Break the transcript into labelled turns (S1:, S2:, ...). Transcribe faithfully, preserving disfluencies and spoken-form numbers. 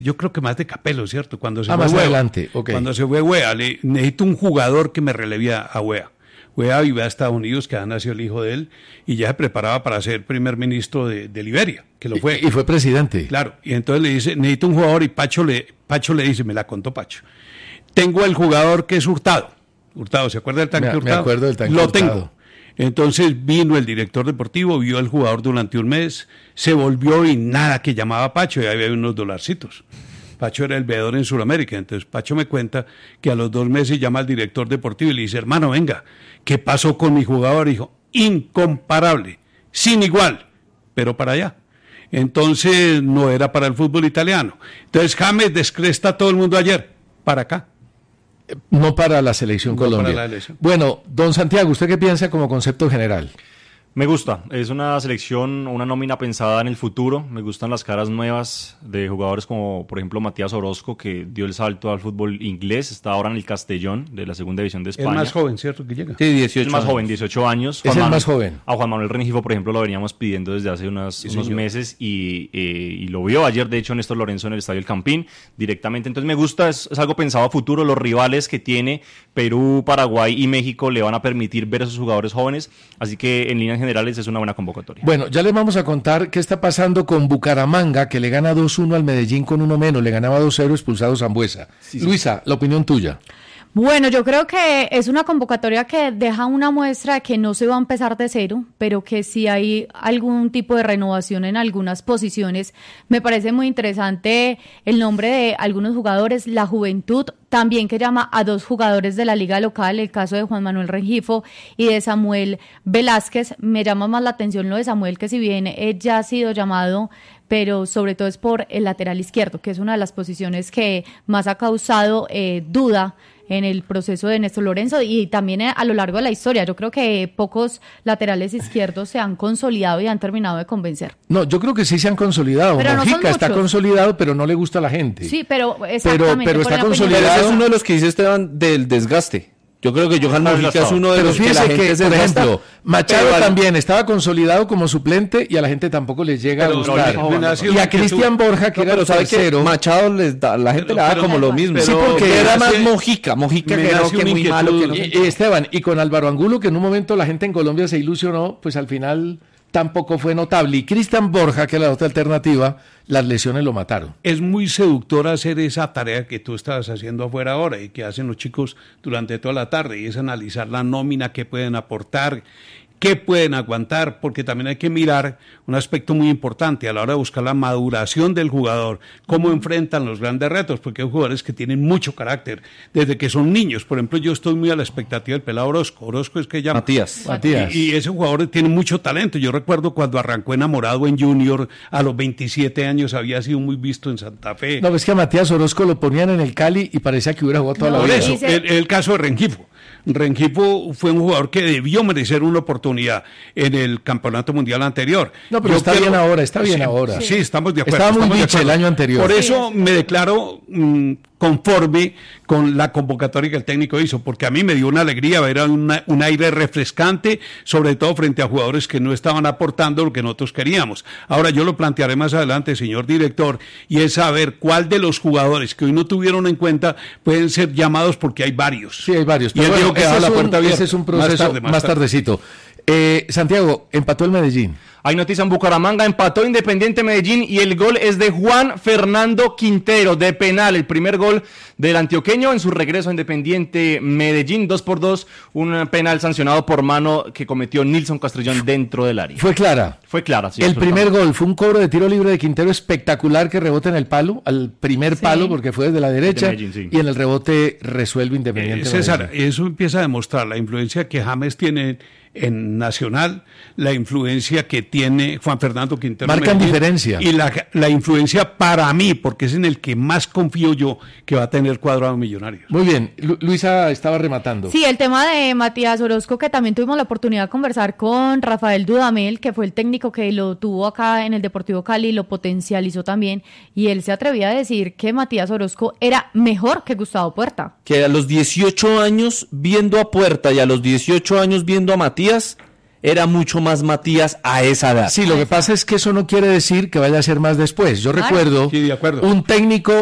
S1: Yo creo que más de Capello, ¿cierto? Cuando se
S2: ah,
S1: fue
S2: más
S1: Wea,
S2: adelante, ok.
S1: Cuando se fue Wea, le, necesito un jugador que me releve a, a Wea. Wea iba a Estados Unidos, que ha nacido el hijo de él, y ya se preparaba para ser primer ministro de, de Liberia, que lo fue.
S2: Y, y fue presidente.
S1: Claro, y entonces le dice, necesito un jugador, y Pacho le, Pacho le dice, me la contó Pacho. Tengo el jugador que es Hurtado. Hurtado, ¿se acuerda del tanque
S2: me,
S1: Hurtado?
S2: Me acuerdo del tanque
S1: Lo
S2: Hurtado.
S1: tengo. Entonces vino el director deportivo, vio al jugador durante un mes, se volvió y nada que llamaba a Pacho, y ahí había unos dolarcitos. Pacho era el veedor en Sudamérica, entonces Pacho me cuenta que a los dos meses llama al director deportivo y le dice, hermano, venga, ¿qué pasó con mi jugador? Y dijo, incomparable, sin igual, pero para allá. Entonces no era para el fútbol italiano. Entonces James descresta a todo el mundo ayer, para acá.
S2: No para la selección
S1: No
S2: Colombia.
S1: para la elección.
S2: Bueno, don Santiago, ¿usted qué piensa como concepto general?
S3: Me gusta, es una selección, una nómina pensada en el futuro. Me gustan las caras nuevas de jugadores como, por ejemplo, Matías Orozco, que dio el salto al fútbol inglés, está ahora en el Castellón de la segunda división de España.
S1: El más joven, ¿cierto? Que llega.
S4: Sí, dieciocho.
S3: El más
S4: años.
S3: joven, dieciocho años.
S2: Es
S3: Juan
S2: el
S3: Manuel,
S2: más joven.
S3: A Juan Manuel Rengifo, por ejemplo, lo veníamos pidiendo desde hace unas,
S1: Sí,
S3: unos
S1: señor.
S3: meses y, eh, y lo vio ayer, de hecho, Néstor Lorenzo en el Estadio El Campín directamente. Entonces me gusta, es, es algo pensado a futuro. Los rivales que tiene Perú, Paraguay y México le van a permitir ver a sus jugadores jóvenes, así que en líneas generales es una buena convocatoria.
S2: Bueno, ya les vamos a contar qué está pasando con Bucaramanga, que le gana dos uno al Medellín con uno menos, le ganaba dos cero expulsado Sambuesa. Sí, sí. Luisa, la opinión tuya.
S5: Bueno, yo creo que es una convocatoria que deja una muestra de que no se va a empezar de cero, pero que sí hay algún tipo de renovación en algunas posiciones. Me parece muy interesante el nombre de algunos jugadores, la juventud, también que llama a dos jugadores de la liga local, el caso de Juan Manuel Rengifo y de Samuel Velázquez. Me llama más la atención lo de Samuel, que si bien eh, ya ha sido llamado, pero sobre todo es por el lateral izquierdo, que es una de las posiciones que más ha causado eh, duda en el proceso de Néstor Lorenzo y también a lo largo de la historia. Yo creo que pocos laterales izquierdos se han consolidado y han terminado de convencer.
S2: No, yo creo que sí se han consolidado.
S5: Pero
S2: Mojica
S5: no son
S2: está
S5: muchos.
S2: consolidado, pero no le gusta a la gente.
S5: Sí, pero exactamente.
S2: pero
S5: por
S2: está
S5: la opinión.
S2: consolidado.
S4: Pero ese es uno de los que dice Esteban del desgaste. Yo creo que Johan
S3: Está
S4: Mojica es
S3: desgastado.
S4: uno de
S2: Pero
S4: los que la
S2: fíjese
S4: gente
S2: que,
S4: se
S2: por
S4: desgasta.
S2: ejemplo, Machado
S4: Pero al-
S2: también estaba consolidado como suplente y a la gente tampoco les llega
S1: Pero
S2: a gustar.
S1: no, no, no, no,
S2: y a
S1: no,
S2: Cristian Borja, que
S4: No,
S2: era
S4: pero
S2: el
S4: sabe que
S2: tercero.
S4: Machado les da, la gente
S1: Pero-
S4: le da
S1: pero-
S4: como lo mismo.
S1: pero-
S4: Sí, porque
S1: me
S4: era
S1: nace-
S4: más Mojica, Mojica
S1: me
S4: que no,
S1: nace
S4: que
S1: una
S4: muy malo, que no
S1: inquietud.
S4: sé
S2: Y, y Esteban, y con Álvaro Angulo, que en un momento la gente en Colombia se ilusionó, pues al final tampoco fue notable. Y Cristian Borja, que era la otra alternativa, las lesiones lo mataron.
S1: Es muy seductor hacer esa tarea que tú estás haciendo afuera ahora y que hacen los chicos durante toda la tarde, y es analizar la nómina, qué pueden aportar, qué pueden aguantar, porque también hay que mirar un aspecto muy importante a la hora de buscar la maduración del jugador, cómo enfrentan los grandes retos, porque hay jugadores que tienen mucho carácter desde que son niños. Por ejemplo, yo estoy muy a la expectativa del pelado Orozco. Orozco es que llama.
S4: Matías.
S2: Matías.
S1: Y, y ese jugador tiene mucho talento. Yo recuerdo cuando arrancó enamorado en Junior, a los veintisiete años había sido muy visto en Santa Fe.
S2: No, es que a Matías Orozco lo ponían en el Cali y parecía que hubiera jugado toda
S5: No,
S2: la
S1: Por
S2: vida.
S1: eso,
S5: dice-
S1: el, el caso de Rengifo. Rengifo fue un jugador que debió merecer una oportunidad en el campeonato mundial anterior.
S2: No, pero
S1: Yo
S2: está bien ahora, está bien
S1: sí,
S2: ahora.
S1: Sí, estamos de acuerdo.
S2: Estaba muy
S1: estamos de
S2: biche el
S1: acuerdo.
S2: año anterior.
S1: Por
S5: Sí,
S1: eso
S5: es.
S1: me declaro mm, conforme con la convocatoria que el técnico hizo, porque a mí me dio una alegría ver una, un aire refrescante, sobre todo frente a jugadores que no estaban aportando lo que nosotros queríamos. Ahora yo lo plantearé más adelante, señor director, y es saber cuál de los jugadores que hoy no tuvieron en cuenta pueden ser llamados, porque hay varios.
S2: Sí, hay varios.
S1: Y él
S2: Pero
S1: dijo
S2: bueno,
S1: que
S2: ese
S1: daba
S2: es
S1: la
S2: un-
S1: puerta abierta.
S2: Ese es un
S1: Más
S2: proceso más,
S1: tarde, más tarde.
S2: tardecito. Eh, Santiago, empató el Medellín.
S3: Hay noticia en Bucaramanga, empató Independiente Medellín y el gol es de Juan Fernando Quintero, de penal, el primer gol del antioqueño en su regreso a Independiente Medellín, dos por dos, un penal sancionado por mano que cometió Nilson Castrillón dentro del área.
S2: Fue clara.
S3: Fue clara, sí.
S2: el primer
S3: absolutamente.
S2: gol fue un cobro de tiro libre de Quintero espectacular que rebota en el palo, al primer
S5: Sí.
S2: palo porque fue desde la derecha,
S3: De Medellín, sí.
S2: y en el rebote resuelve
S1: Eh,
S2: Independiente
S1: César,
S2: Medellín.
S1: eso empieza a demostrar la influencia que James tiene en Nacional, la influencia que tiene Juan Fernando Quintero.
S2: Marcan
S1: Medellín,
S2: diferencia.
S1: Y la, la influencia para mí, porque es en el que más confío yo que va a tener Cuadrado Millonarios.
S2: Muy bien, Lu- Luisa estaba rematando.
S5: Sí, el tema de Matías Orozco, que también tuvimos la oportunidad de conversar con Rafael Dudamel, que fue el técnico que lo tuvo acá en el Deportivo Cali, lo potencializó también, y él se atrevía a decir que Matías Orozco era mejor que Gustavo Puerta.
S4: Que a los dieciocho años viendo a Puerta y a los dieciocho años viendo a Matías, era mucho más Matías a esa edad.
S2: Sí, lo que pasa es que eso no quiere decir que vaya a ser más después. Yo
S5: Claro.
S2: recuerdo
S1: Sí, de acuerdo.
S2: un técnico